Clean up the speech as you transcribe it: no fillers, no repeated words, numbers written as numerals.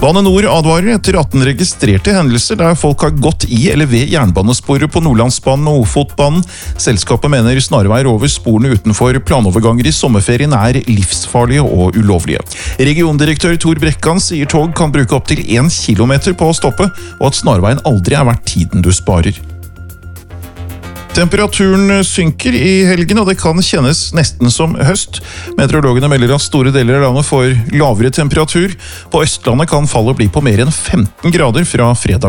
Bane Nor advarer etter 18 registrerte hendelser der folk har gått i eller ved jernbanesporet på Nordlandsbanen og Ofotbanen. Selskapet mener snarveier over sporene utenfor planoverganger i sommerferien er livsfarlige og ulovlige. Regiondirektør Tor Brekkan sier tog kan bruke opp til 1 kilometer på å stoppe, og at snarveien aldri er verdt tiden du sparer. Temperaturen synker i helgen, og det kan kjennes nesten som høst. Meteorologene melder at store deler av landet får lavere temperatur. På Østlandet kan fallet bli på mer enn 15 grader fra fredag